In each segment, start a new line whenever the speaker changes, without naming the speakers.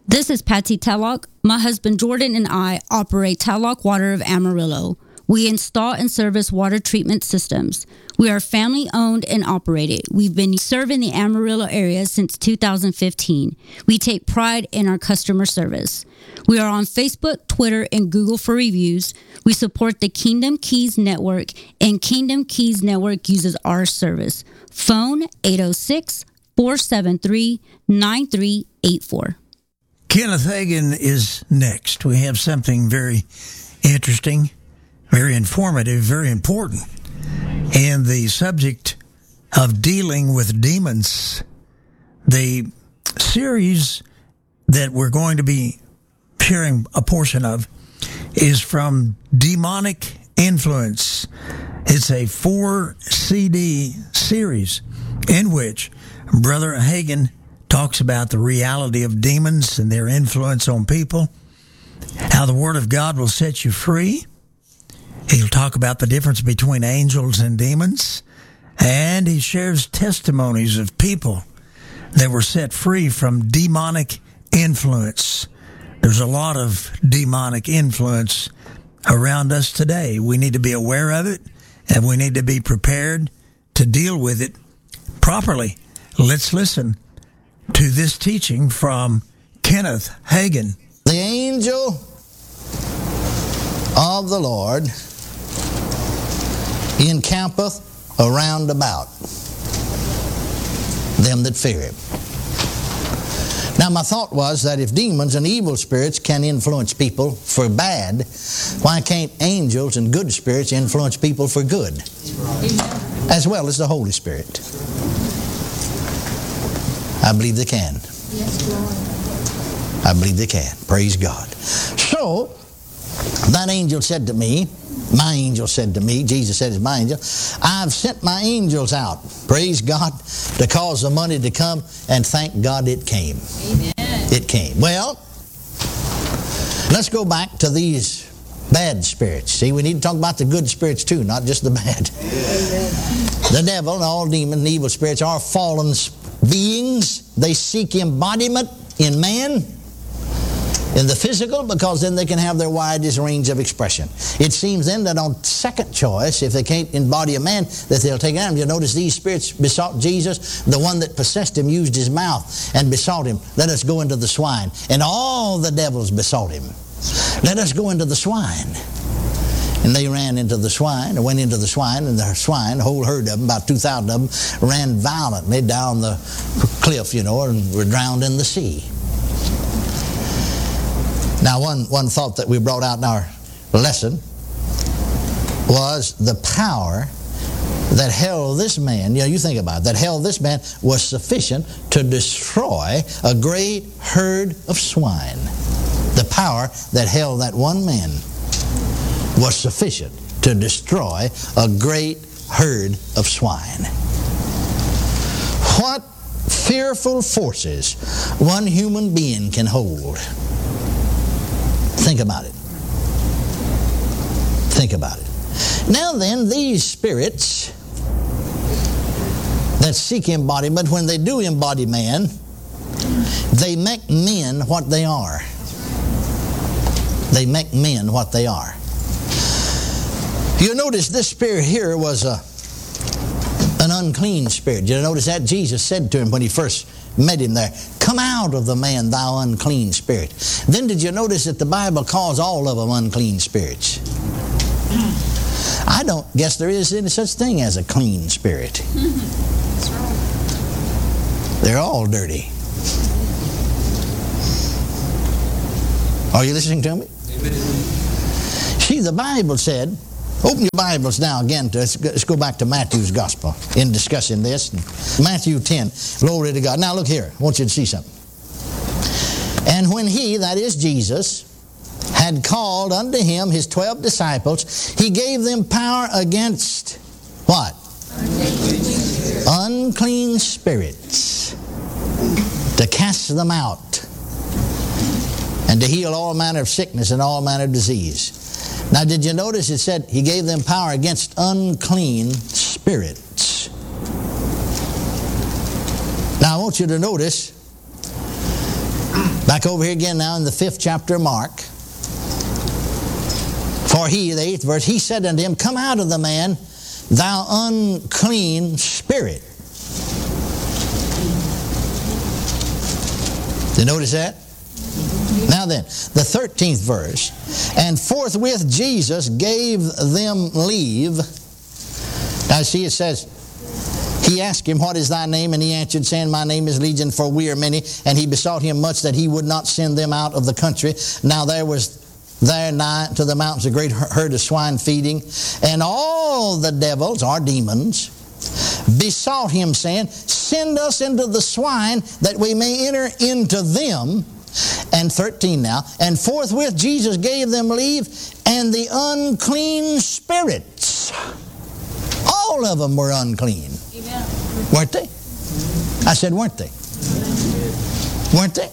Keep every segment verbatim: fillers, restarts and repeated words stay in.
This is Patsy Tellock. My husband Jordan and I operate Tellock Water of Amarillo. We install and service water treatment systems. We are family owned and operated. We've been serving the Amarillo area since two thousand fifteen. We take pride in our customer service. We are on Facebook, Twitter, and Google for reviews. We support the Kingdom Keys Network, and Kingdom Keys Network uses our service. Phone eight oh six, four seven three, nine three eight four.
Kenneth Hagin is next. We have something very interesting, very informative, very important, and the subject of dealing with demons. The series that we're going to be sharing a portion of is from Demonic Influence. It's a four C D series in which Brother Hagin talks about the reality of demons and their influence on people, how the Word of God will set you free. He'll talk about the difference between angels and demons, and he shares testimonies of people that were set free from demonic influence. There's a lot of demonic influence around us today. We need to be aware of it, and we need to be prepared to deal with it properly. Let's listen to this teaching from Kenneth Hagin.
The angel of the Lord encampeth around about them that fear him. Now my thought was that if demons and evil spirits can influence people for bad, why can't angels and good spirits influence people for good? As well as the Holy Spirit. I believe they can.
Yes, Lord.
I believe they can. Praise God. So, that angel said to me, my angel said to me, Jesus said it's my angel, I've sent my angels out, praise God, to cause the money to come, and thank God it came.
Amen.
It came. Well, let's go back to these bad spirits. See, we need to talk about the good spirits too, not just the bad. Amen. The devil and all demons and evil spirits are fallen beings. They seek embodiment in man, in the physical, because then they can have their widest range of expression. It seems then that on second choice, if they can't embody a man, that they'll take him. You notice these spirits besought Jesus. The one that possessed him used his mouth and besought him, let us go into the swine. And all the devils besought him, let us go into the swine. And they ran into the swine, and went into the swine, and the swine, a whole herd of them, about two thousand of them, ran violently down the cliff, you know, and were drowned in the sea. Now, one, one thought that we brought out in our lesson was the power that held this man, you know, you think about it, that held this man was sufficient to destroy a great herd of swine. The power that held that one man was sufficient to destroy a great herd of swine. What fearful forces one human being can hold. Think about it. Think about it. Now then, these spirits that seek embodiment, when they do embody man, they make men what they are. They make men what they are. You notice this spirit here was a, an unclean spirit. Did you notice that? Jesus said to him when he first met him there, come out of the man, thou unclean spirit. Then did you notice that the Bible calls all of them unclean spirits? I don't guess there is any such thing as a clean spirit.
That's right.
They're all dirty. Are you listening to me?
Amen.
See, the Bible said, open your Bibles now again. To, let's, let's go back to Matthew's Gospel in discussing this. Matthew ten. Glory to God. Now look here. I want you to see something. And when he, that is Jesus, had called unto him his twelve disciples, he gave them power against what?
Unclean spirits.
Unclean spirits. To cast them out. And to heal all manner of sickness and all manner of disease. Now, did you notice it said he gave them power against unclean spirits? Now, I want you to notice Back over here again now in the fifth chapter of Mark. For he, the eighth verse, he said unto him, Come out of the man, thou unclean spirit. Did you notice that? Now then, the thirteenth verse. And forthwith Jesus gave them leave. Now see, it says, he asked him, What is thy name? And he answered, saying, My name is Legion, for we are many. And he besought him much that he would not send them out of the country. Now there was there nigh to the mountains a great herd of swine feeding. And all the devils, or demons, besought him, saying, Send us into the swine, that we may enter into them. And thirteen now. And forthwith Jesus gave them leave, and the unclean spirits, all of them were unclean.
Amen.
Weren't they? I said, weren't they? Weren't they?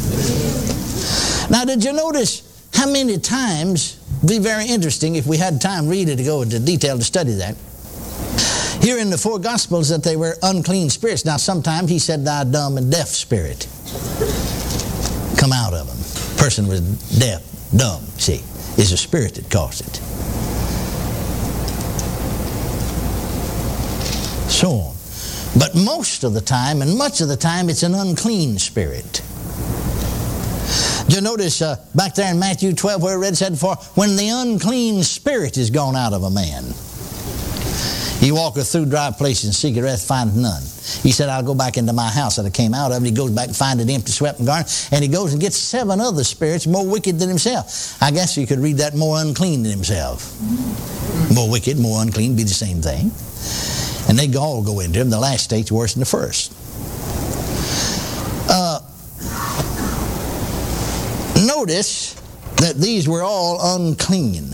Now, did you notice how many times, it'd be very interesting if we had time really to go into detail to study that. Here in the four Gospels that they were unclean spirits. Now, sometimes he said, Thou dumb and deaf spirit, come out of them. Person was deaf, dumb, see, is a spirit that caused it. So on. But most of the time, and much of the time, it's an unclean spirit. You notice uh, back there in Matthew twelve where it read, said, For when the unclean spirit is gone out of a man, he walketh through dry places and seeketh rest, findeth none. He said, I'll go back into my house that I came out of. And he goes back and finds it empty, swept, and garnished. And he goes and gets seven other spirits more wicked than himself. I guess you could read that, more unclean than himself. More wicked, more unclean, be the same thing. And they all go into him. The last state's worse than the first. Uh, notice that these were all unclean.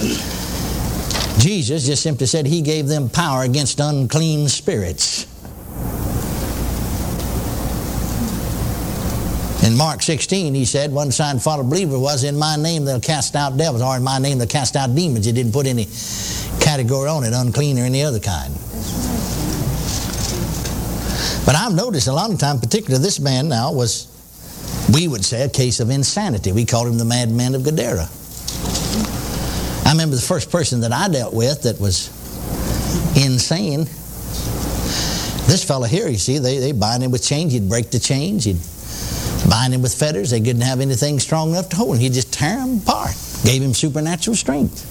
Jesus just simply said he gave them power against unclean spirits. In Mark sixteen, he said, one sign follow believer was, in my name they'll cast out devils, or in my name they'll cast out demons. He didn't put any category on it, unclean or any other kind. But I've noticed a lot of time, particularly this man now, was, we would say, a case of insanity. We called him the madman of Gadara. I remember the first person that I dealt with that was insane. This fellow here, you see, they, they bind him with chains. He'd break the chains. He'd bind him with fetters. They couldn't have anything strong enough to hold him. He'd just tear him apart. Gave him supernatural strength.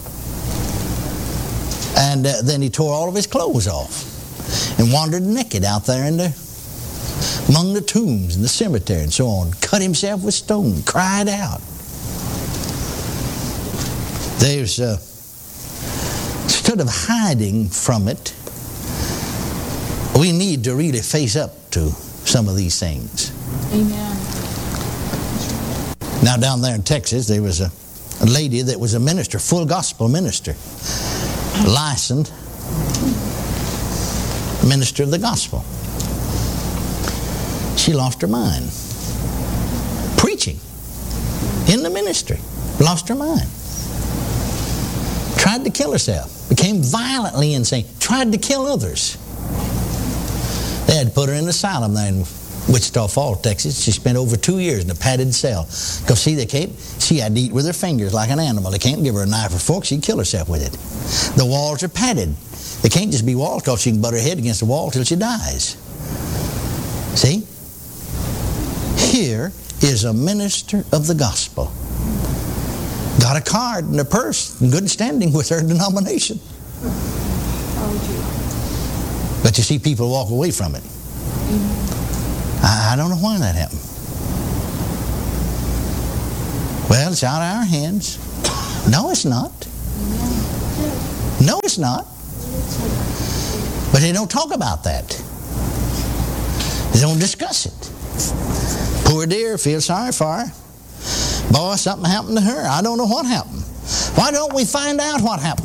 And uh, then he tore all of his clothes off and wandered naked out there in the, among the tombs and the cemetery and so on. Cut himself with stone. Cried out. There's, uh, instead of hiding from it, we need to really face up to some of these things.
Amen.
Now down there in Texas, there was a, a lady that was a minister, full gospel minister, licensed minister of the gospel. She lost her mind. Preaching in the ministry. Lost her mind. Tried to kill herself. Became violently insane. Tried to kill others. They had to put her in an asylum there in Wichita Falls, Texas. She spent over two years in a padded cell. Because see, they can't, she had to eat with her fingers like an animal. They can't give her a knife or fork. She'd kill herself with it. The walls are padded. They can't just be walls because she can butt her head against the wall till she dies. See? Here is a minister of the gospel. Got a card and a purse in good standing with her denomination. But you see people walk away from it. I, I don't know why that happened. Well, it's out of our hands. No, it's not. No, it's not. But they don't talk about that. They don't discuss it. Poor dear, feel sorry for her. Boy, something happened to her. I don't know what happened. Why don't we find out what happened?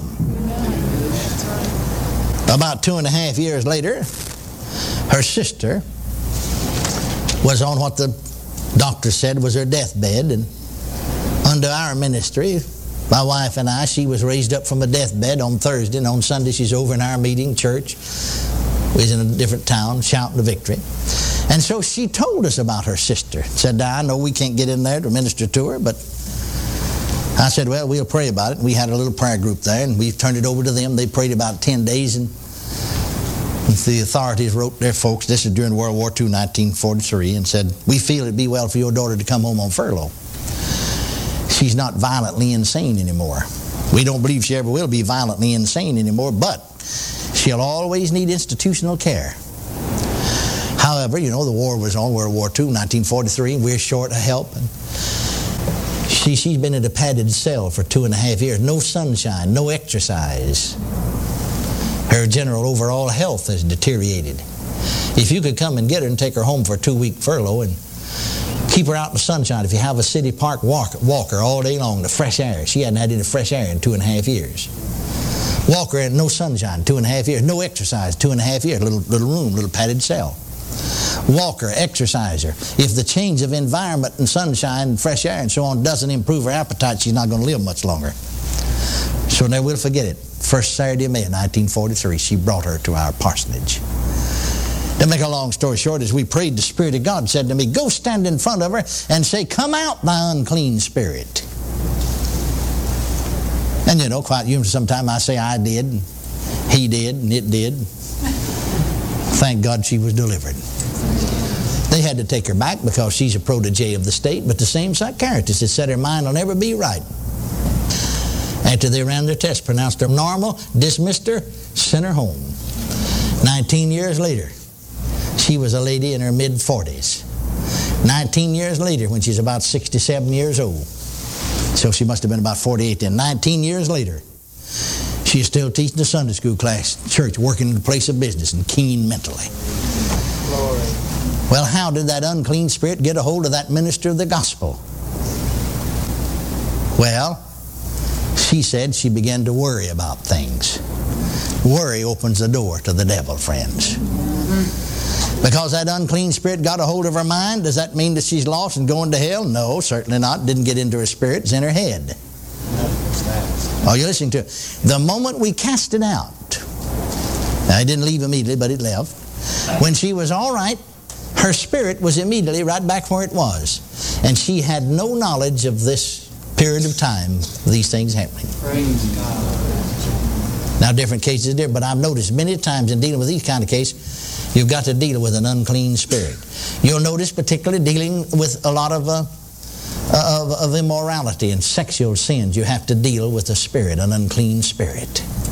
About two and a half years later, her sister was on what the doctor said was her deathbed, and under our ministry, my wife and I, she was raised up from a deathbed on Thursday, and on Sunday she's over in our meeting church, We was in a different town shouting the victory. And so she told us about her sister. Said, I know we can't get in there to minister to her, but I said, well, we'll pray about it. And we had a little prayer group there, and we turned it over to them. They prayed about ten days, and the authorities wrote their folks, this is during World War Two, nineteen forty-three, and said, we feel it'd be well for your daughter to come home on furlough. She's not violently insane anymore. We don't believe she ever will be violently insane anymore, but she'll always need institutional care. However, you know, the war was on, World War Two, nineteen forty-three, and we're short of help. And she, she's been in a padded cell for two and a half years. No sunshine, no exercise. Her general overall health has deteriorated. If you could come and get her and take her home for a two-week furlough and keep her out in the sunshine, if you have a city park walk, walk her all day long, the fresh air. She hadn't had any fresh air in two and a half years. Walk her in no sunshine, two and a half years. No exercise, two and a half years. Little, little room, little padded cell. Walk her, exercise her. If the change of environment and sunshine and fresh air and so on doesn't improve her appetite, she's not going to live much longer. So never will forget it. First Saturday of May of nineteen forty-three, she brought her to our parsonage. To make a long story short, as we prayed, the Spirit of God said to me, go stand in front of her and say, come out, thou unclean spirit. And you know, quite usually sometimes I say I did, and he did, and it did. Thank God she was delivered. They had to take her back because she's a protege of the state, but the same psychiatrist had said her mind will never be right. After they ran their test, pronounced her normal, dismissed her, sent her home. Nineteen years later, she was a lady in her mid-forties. Nineteen years later, when she's about sixty-seven years old, so she must have been about forty-eight then. Nineteen years later, she's still teaching the Sunday school class, church, working in the place of business, and keen mentally. Glory. Well, how did that unclean spirit get a hold of that minister of the gospel? Well, she said she began to worry about things. Worry opens the door to the devil, friends. Because that unclean spirit got a hold of her mind, does that mean that she's lost and going to hell? No, certainly not. Didn't get into her spirit. It's in her head. Oh, you're listening to it. The moment we cast it out, now it didn't leave immediately, but it left. When she was all right, her spirit was immediately right back where it was. And she had no knowledge of this period of time, these things happening. Praise God. Now, different cases are different, but I've noticed many times in dealing with these kind of cases, you've got to deal with an unclean spirit. You'll notice particularly dealing with a lot of, uh, of, of immorality and sexual sins, you have to deal with a spirit, an unclean spirit.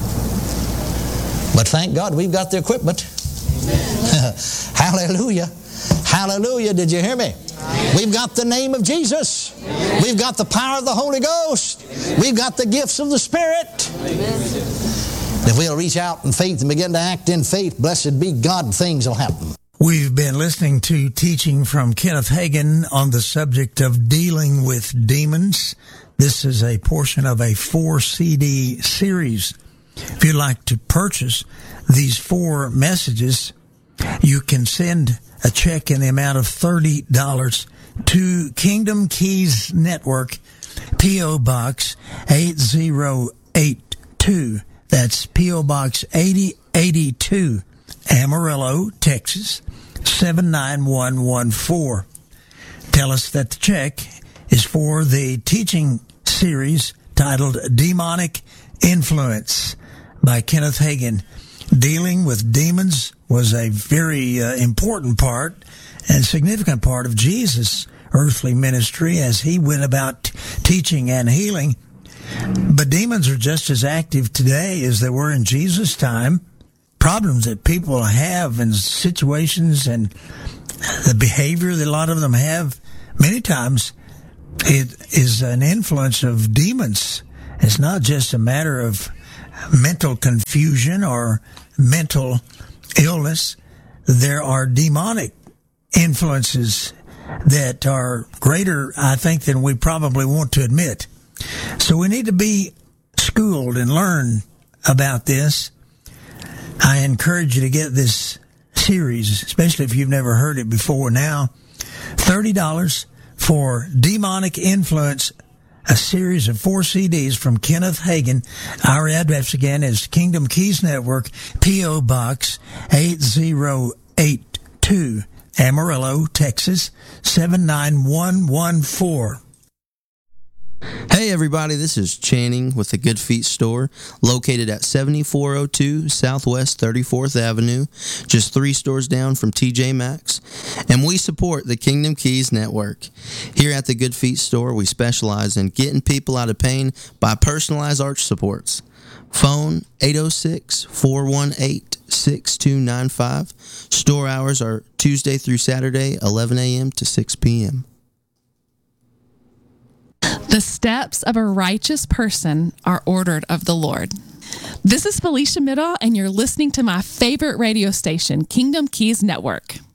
But thank God we've got the equipment. Hallelujah. Hallelujah. Did you hear me? We've got the name of Jesus. We've got the power of the Holy Ghost. We've got the gifts of the Spirit. If we'll reach out in faith and begin to act in faith, blessed be God, things will happen.
We've been listening to teaching from Kenneth Hagin on the subject of dealing with demons. This is a portion of a four C D series. If you'd like to purchase these four messages, you can send a check in the amount of thirty dollars to Kingdom Keys Network, P O. Box eight zero eight two. That's P O. Box eighty eighty-two, Amarillo, Texas, seven nine one one four. Tell us that the check is for the teaching series titled Demonic Influence by Kenneth Hagin. Dealing with demons was a very uh, important part and significant part of Jesus' earthly ministry as he went about t- teaching and healing. But demons are just as active today as they were in Jesus' time. Problems that people have in situations and the behavior that a lot of them have, many times it is an influence of demons. It's not just a matter of mental confusion or mental illness. There are demonic influences that are greater, I think, than we probably want to admit. So we need to be schooled and learn about this. I encourage you to get this series, especially if you've never heard it before now. thirty dollars for Demonic Influence a series of four C Ds from Kenneth Hagin. Our address again is Kingdom Keys Network, P O. Box eight zero eight two, Amarillo, Texas seven nine one one four.
Hey everybody, this is Channing with the Good Feet Store, located at seventy-four oh two Southwest thirty-fourth Avenue, just three stores down from T J Maxx, and we support the Kingdom Keys Network. Here at the Good Feet Store, we specialize in getting people out of pain by personalized arch supports. Phone eight oh six, four one eight, six two nine five. Store hours are Tuesday through Saturday, eleven a.m. to six p.m.
The steps of a righteous person are ordered of the Lord. This is Felicia Middle, and you're listening to my favorite radio station, Kingdom Keys Network.